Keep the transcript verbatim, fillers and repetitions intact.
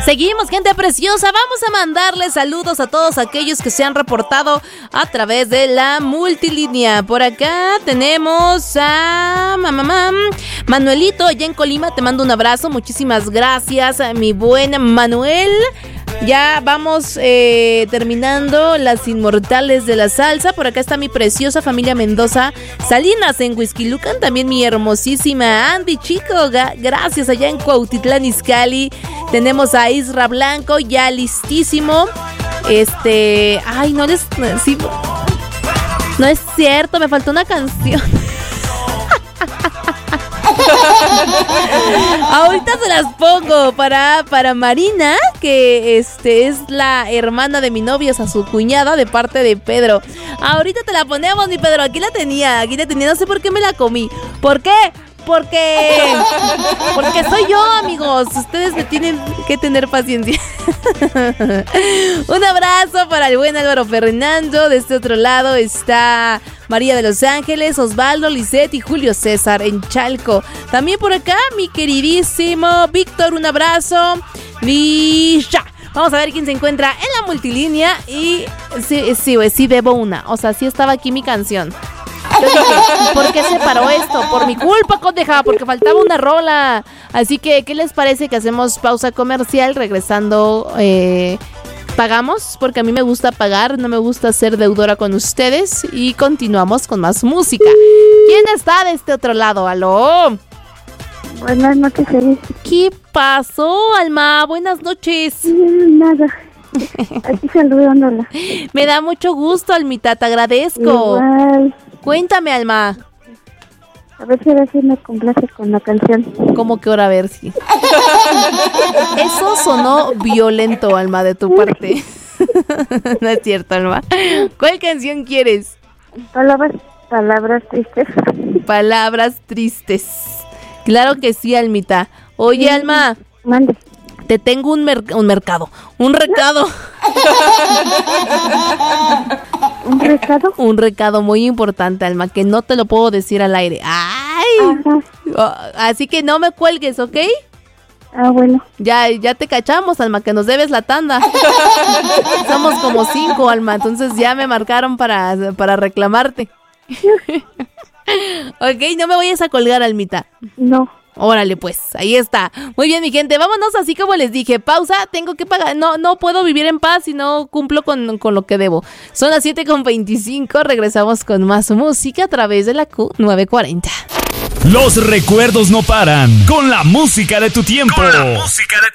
Seguimos, gente preciosa. Vamos a mandarle saludos a todos aquellos que se han reportado a través de la multilínea. Por acá tenemos a mamá Manuelito, allá en Colima. Te mando un abrazo. Muchísimas gracias, mi buen Manuel. Ya vamos eh, terminando las inmortales de la salsa. Por acá está mi preciosa familia Mendoza Salinas en Huixquilucan. También mi hermosísima Andy Chico. Ga- gracias allá en Cuautitlán Izcalli. Tenemos a Isra Blanco ya listísimo. Este, ay, no les, sí, no es cierto, me faltó una canción. Ahorita se las pongo para, para Marina, que este es la hermana de mi novia, o sea, su cuñada de parte de Pedro. Ahorita te la ponemos, mi Pedro, aquí la tenía, aquí la tenía, no sé por qué me la comí. ¿Por qué? Porque, porque soy yo, amigos. Ustedes me tienen que tener paciencia. Un abrazo para el buen Álvaro Fernando. De este otro lado está María de los Ángeles, Osvaldo, Lisette y Julio César en Chalco. También por acá mi queridísimo Víctor, un abrazo. Y ya. Vamos a ver quién se encuentra en la multilínea. Y sí, sí, sí debo una. O sea, sí estaba aquí mi canción. Yo dije, ¿por qué se paró esto? Por mi culpa, condeja, porque faltaba una rola. Así que, ¿qué les parece que hacemos pausa comercial? Regresando, eh, pagamos, porque a mí me gusta pagar, no me gusta ser deudora con ustedes. Y continuamos con más música. ¿Quién está de este otro lado? ¿Aló? Buenas noches, Elis. ¿Qué pasó, Alma? Buenas noches. Nada. Aquí saludándola. Me da mucho gusto, Almita, te agradezco. Igual. Cuéntame, Alma. A ver si ahora sí me complace con la canción. ¿Cómo que ahora a ver si? Eso sonó violento, Alma, de tu parte. No es cierto, Alma. ¿Cuál canción quieres? Palabras, palabras tristes. Palabras tristes. Claro que sí, Almita. Oye, Alma. Mande. Te tengo un, mer- un mercado, un recado. ¿Un recado? Un recado muy importante, Alma, que no te lo puedo decir al aire. ¡Ay! Oh, así que no me cuelgues, ¿ok? Ah, bueno. Ya, ya te cachamos, Alma, que nos debes la tanda. Somos como cinco, Alma, entonces ya me marcaron para, para reclamarte. Ok, no me vayas a colgar, Almita. No. Órale, pues, ahí está. Muy bien, mi gente, vámonos así como les dije. Pausa, tengo que pagar. No, no puedo vivir en paz si no cumplo con, con lo que debo. Son las siete con veinticinco, regresamos con más música a través de la Q novecientos cuarenta. Los recuerdos no paran con la música de tu tiempo. Con la música de